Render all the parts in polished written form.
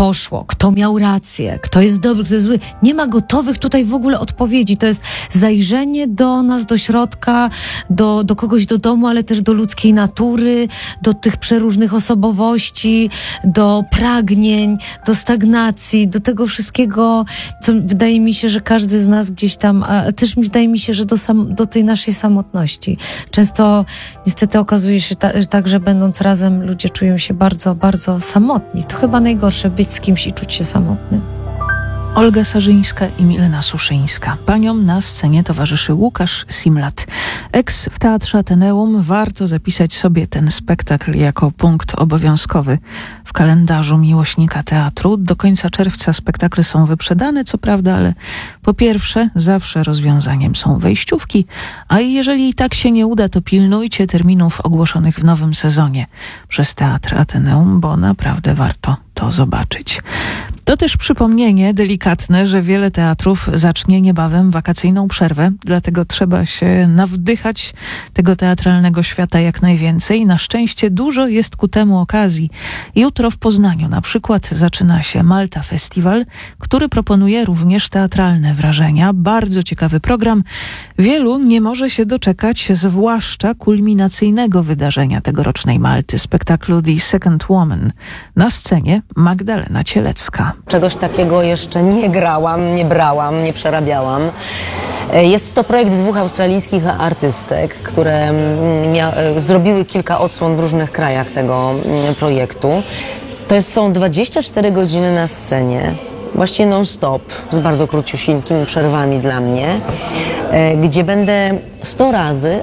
poszło, kto miał rację, kto jest dobry, kto jest zły. Nie ma gotowych tutaj w ogóle odpowiedzi. To jest zajrzenie do nas, do środka, do kogoś do domu, ale też do ludzkiej natury, do tych przeróżnych osobowości, do pragnień, do stagnacji, do tego wszystkiego, co wydaje mi się, że każdy z nas gdzieś tam, a też wydaje mi się, że do tej naszej samotności. Często niestety okazuje się tak, że będąc razem ludzie czują się bardzo, bardzo samotni. To chyba najgorsze, być z kimś i czuć się samotnym. Olga Sarzyńska i Milena Suszyńska. Paniom na scenie towarzyszy Łukasz Simlat. Eks w Teatrze Ateneum. Warto zapisać sobie ten spektakl jako punkt obowiązkowy w kalendarzu miłośnika teatru. Do końca czerwca spektakle są wyprzedane, co prawda, ale po pierwsze zawsze rozwiązaniem są wejściówki, a jeżeli i tak się nie uda, to pilnujcie terminów ogłoszonych w nowym sezonie przez Teatr Ateneum, bo naprawdę warto to zobaczyć. To też przypomnienie delikatne, że wiele teatrów zacznie niebawem wakacyjną przerwę, dlatego trzeba się nawdychać tego teatralnego świata jak najwięcej. Na szczęście dużo jest ku temu okazji. Jutro w Poznaniu na przykład zaczyna się Malta Festiwal, który proponuje również teatralne wrażenia. Bardzo ciekawy program. Wielu nie może się doczekać, zwłaszcza kulminacyjnego wydarzenia tegorocznej Malty, spektaklu The Second Woman. Na scenie Magdalena Cielecka. Czegoś takiego jeszcze nie grałam, nie brałam, nie przerabiałam. Jest to projekt 2 australijskich artystek, które zrobiły kilka odsłon w różnych krajach tego projektu. Są 24 godziny na scenie, właściwie non-stop, z bardzo króciusieńkimi przerwami dla mnie, gdzie będę 100 razy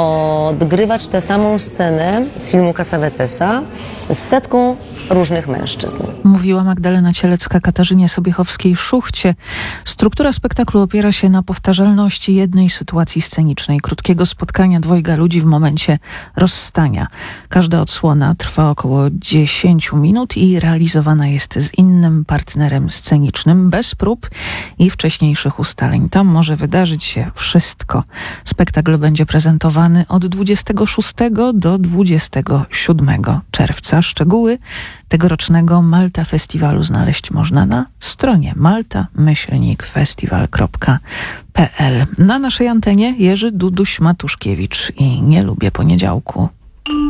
odgrywać tę samą scenę z filmu Cassavetesa z setką różnych mężczyzn. Mówiła Magdalena Cielecka Katarzynie Sobiechowskiej-Szuchcie. Struktura spektaklu opiera się na powtarzalności jednej sytuacji scenicznej, krótkiego spotkania dwojga ludzi w momencie rozstania. Każda odsłona trwa około 10 minut i realizowana jest z innym partnerem scenicznym, bez prób i wcześniejszych ustaleń. Tam może wydarzyć się wszystko. Spektakl będzie prezentowany od 26 do 27 czerwca. Szczegóły tegorocznego Malta Festiwalu znaleźć można na stronie malta-festiwal.pl. Na naszej antenie Jerzy Duduś-Matuszkiewicz i Nie lubię poniedziałku.